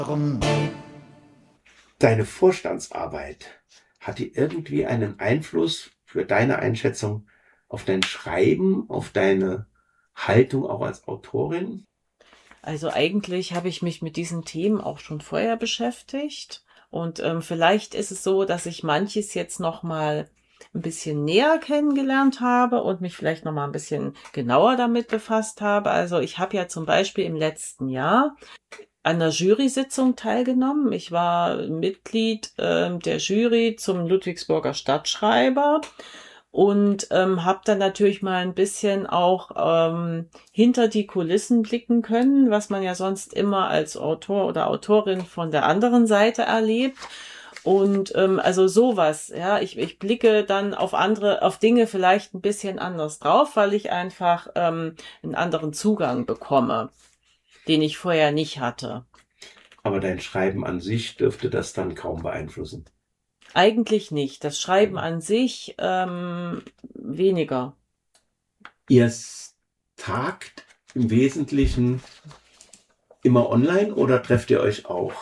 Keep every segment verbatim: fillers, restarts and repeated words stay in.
Deine Vorstandsarbeit, hat die irgendwie einen Einfluss für deine Einschätzung auf dein Schreiben, auf deine Haltung auch als Autorin? Also eigentlich habe ich mich mit diesen Themen auch schon vorher beschäftigt. Und ähm, vielleicht ist es so, dass ich manches jetzt noch mal ein bisschen näher kennengelernt habe und mich vielleicht noch mal ein bisschen genauer damit befasst habe. Also ich habe ja zum Beispiel im letzten Jahr an der Jury-Sitzung teilgenommen. Ich war Mitglied ähm, der Jury zum Ludwigsburger Stadtschreiber und ähm, habe dann natürlich mal ein bisschen auch ähm, hinter die Kulissen blicken können, was man ja sonst immer als Autor oder Autorin von der anderen Seite erlebt. Und ähm, also sowas, ja, ich, ich blicke dann auf andere, auf Dinge vielleicht ein bisschen anders drauf, weil ich einfach ähm, einen anderen Zugang bekomme, den ich vorher nicht hatte. Aber dein Schreiben an sich dürfte das dann kaum beeinflussen. Eigentlich nicht. Das Schreiben an sich ähm, weniger. Ihr tagt im Wesentlichen immer online oder trefft ihr euch auch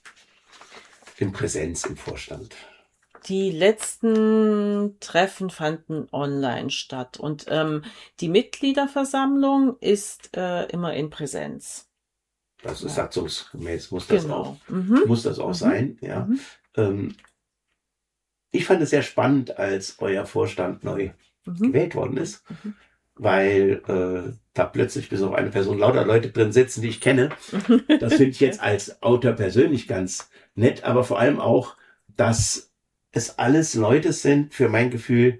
in Präsenz im Vorstand? Die letzten Treffen fanden online statt und ähm, die Mitgliederversammlung ist äh, immer in Präsenz. Das ist Ja, satzungsgemäß, muss das auch, genau. Mhm. muss das auch Mhm. sein, ja. Mhm. Ähm, ich fand es sehr spannend, als euer Vorstand neu Mhm. gewählt worden ist, Mhm. weil äh, da plötzlich bis auf eine Person lauter Leute drin sitzen, die ich kenne. Das finde ich Ja. jetzt als Autor persönlich ganz nett, aber vor allem auch, dass es alles Leute sind, für mein Gefühl,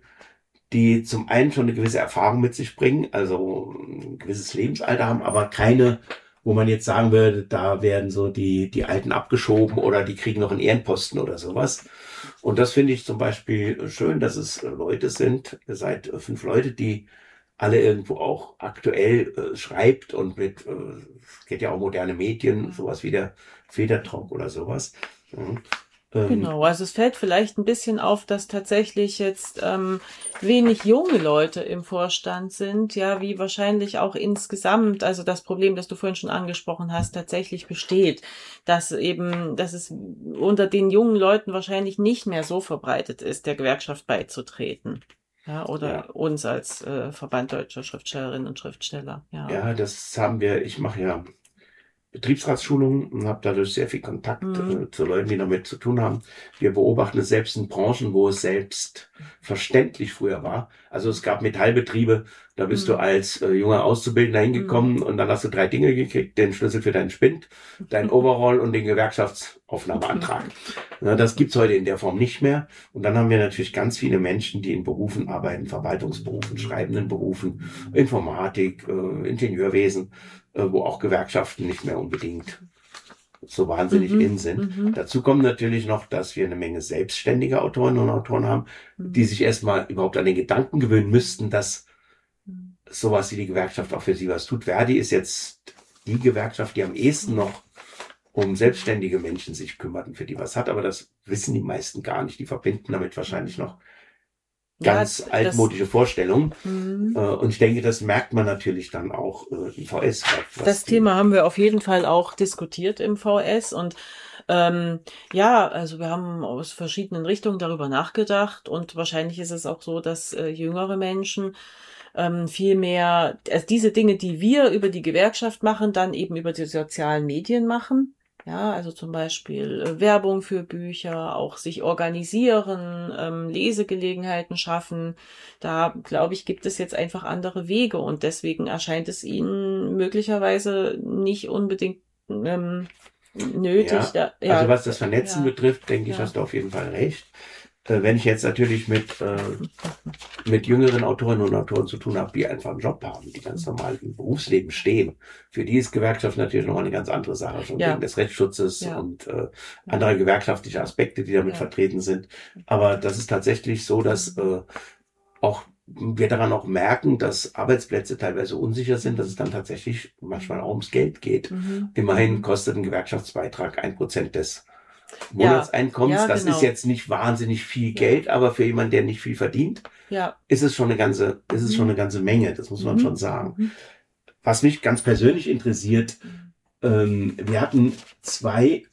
die zum einen schon eine gewisse Erfahrung mit sich bringen, also ein gewisses Lebensalter haben, aber keine, wo man jetzt sagen würde, da werden so die, die Alten abgeschoben oder die kriegen noch einen Ehrenposten oder sowas. Und das finde ich zum Beispiel schön, dass es Leute sind, ihr seid fünf Leute, die alle irgendwo auch aktuell äh, schreibt und mit, äh, es geht ja auch moderne Medien, sowas wie der Federtalk oder sowas. Mhm. Ähm, Genau, also es fällt vielleicht ein bisschen auf, dass tatsächlich jetzt ähm, wenig junge Leute im Vorstand sind, ja, wie wahrscheinlich auch insgesamt, also das Problem, das du vorhin schon angesprochen hast, tatsächlich besteht, dass eben, dass es unter den jungen Leuten wahrscheinlich nicht mehr so verbreitet ist, der Gewerkschaft beizutreten. Ja, ja, oder uns als äh, Verband deutscher Schriftstellerinnen und Schriftsteller, ja. ja, das haben wir, ich mache ja Betriebsratsschulungen und habe dadurch sehr viel Kontakt Mhm. äh, zu Leuten, die damit zu tun haben. Wir beobachten es selbst in Branchen, wo es selbstverständlich früher war. Also es gab Metallbetriebe, da bist du Mhm. als äh, junger Auszubildender Mhm. hingekommen und dann hast du drei Dinge gekriegt: den Schlüssel für deinen Spind, dein Overall und den Gewerkschaftsaufnahmeantrag. Ja, das gibt's heute in der Form nicht mehr. Und dann haben wir natürlich ganz viele Menschen, die in Berufen arbeiten, Verwaltungsberufen, schreibenden Berufen, Informatik, äh, Ingenieurwesen, äh, wo auch Gewerkschaften nicht mehr unbedingt so wahnsinnig Mhm. in sind. Mhm. Dazu kommt natürlich noch, dass wir eine Menge selbstständige Autorinnen und Autoren haben, die Mhm. sich erstmal überhaupt an den Gedanken gewöhnen müssten, dass Mhm. sowas wie die Gewerkschaft auch für sie was tut. Verdi ist jetzt die Gewerkschaft, die am ehesten noch um selbstständige Menschen sich kümmert und für die was hat, aber das wissen die meisten gar nicht. Die verbinden damit wahrscheinlich noch Ja, ganz das, altmodische Vorstellungen. Äh, mhm. Und ich denke, das merkt man natürlich dann auch äh, im V S, was Das die, Thema haben wir auf jeden Fall auch diskutiert im V S und ähm, ja, also wir haben aus verschiedenen Richtungen darüber nachgedacht und wahrscheinlich ist es auch so, dass äh, jüngere Menschen ähm, viel mehr, also diese Dinge, die wir über die Gewerkschaft machen, dann eben über die sozialen Medien machen. Ja, also zum Beispiel äh, Werbung für Bücher, auch sich organisieren, ähm, Lesegelegenheiten schaffen. Da, glaube ich, gibt es jetzt einfach andere Wege und deswegen erscheint es ihnen möglicherweise nicht unbedingt ähm, nötig. ja, Da, also ja, was das Vernetzen ja, betrifft, denke ich, ja. hast du auf jeden Fall recht. Äh, wenn ich jetzt natürlich mit, äh, mit jüngeren Autorinnen und Autoren zu tun habe, die einfach einen Job haben, die ganz normal im Berufsleben stehen, für die ist Gewerkschaft natürlich noch eine ganz andere Sache, schon wegen Ja, des Rechtsschutzes ja, und äh, ja, anderer gewerkschaftliche Aspekte, die damit ja. vertreten sind. Aber das ist tatsächlich so, dass Mhm. äh, auch wir daran auch merken, dass Arbeitsplätze teilweise unsicher sind, dass es dann tatsächlich manchmal auch ums Geld geht. Mhm. Immerhin Mhm. kostet ein Gewerkschaftsbeitrag ein Prozent des Ja, Monatseinkommens. ja, Das ist genau. jetzt nicht wahnsinnig viel Ja, Geld, aber für jemanden, der nicht viel verdient, ja. ist es schon eine ganze, ist es schon eine Mhm. ganze Menge. Das muss man schon Mhm. sagen. Mhm. Was mich ganz persönlich interessiert, ähm, wir hatten zwei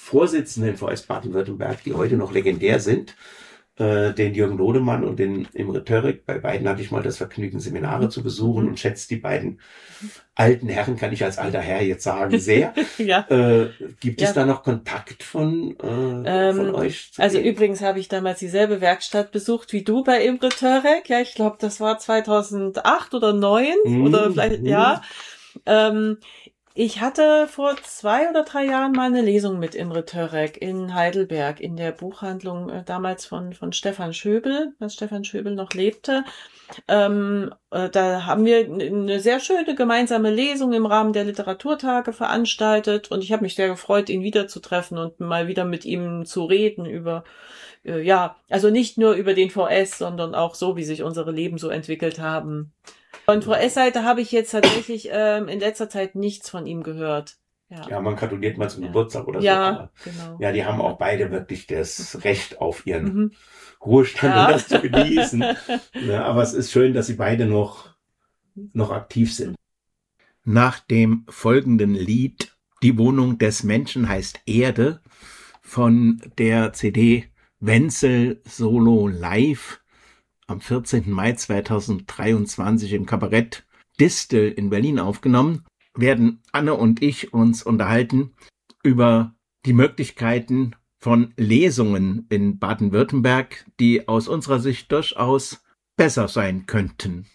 Vorsitzenden V S Baden-Württemberg, die heute noch legendär sind, äh, den Jürgen Lodemann und den Imre Törek. Bei beiden hatte ich mal das Vergnügen, Seminare zu besuchen Mhm. und schätze die beiden alten Herren, kann ich als alter Herr jetzt sagen, sehr. Ja. Äh, gibt Ja. es da noch Kontakt von, äh, Ähm, von euch? zu Also denen? übrigens habe ich damals dieselbe Werkstatt besucht wie du bei Imre Törek. Ja, ich glaube, das war zweitausendacht oder neun Mhm. oder vielleicht, Mhm. ja. Ähm, ich hatte vor zwei oder drei Jahren mal eine Lesung mit Imre Törek in Heidelberg in der Buchhandlung äh, damals von von Stefan Schöbel, als Stefan Schöbel noch lebte. Ähm, äh, da haben wir n- eine sehr schöne gemeinsame Lesung im Rahmen der Literaturtage veranstaltet und ich habe mich sehr gefreut, ihn wiederzutreffen und mal wieder mit ihm zu reden über, äh, ja, also nicht nur über den V S, sondern auch so, wie sich unsere Leben so entwickelt haben. Von V S-Seite habe ich jetzt tatsächlich ähm, in letzter Zeit nichts von ihm gehört. Ja, Ja, man gratuliert mal zum Ja. Geburtstag oder so. ja, Aber genau. ja, die haben auch beide wirklich das Recht auf ihren Mhm. Ruhestand Ja. und das zu genießen. Ja, aber es ist schön, dass sie beide noch, noch aktiv sind. Nach dem folgenden Lied Die Wohnung des Menschen heißt Erde von der C D Wenzel Solo Live am vierzehnten Mai zweitausenddreiundzwanzig im Kabarett Distel in Berlin aufgenommen, werden Anne und ich uns unterhalten über die Möglichkeiten von Lesungen in Baden-Württemberg, die aus unserer Sicht durchaus besser sein könnten.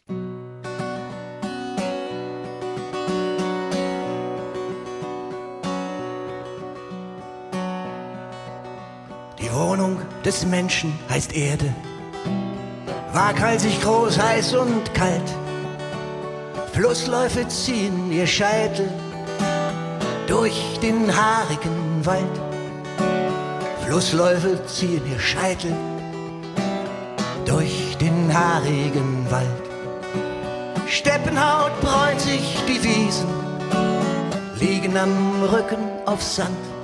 Die Wohnung des Menschen heißt Erde. Waghalsig groß, heiß und kalt. Flussläufe ziehen ihr Scheitel durch den haarigen Wald. Flussläufe ziehen ihr Scheitel durch den haarigen Wald. Steppenhaut bräunt sich die Wiesen, liegen am Rücken auf Sand.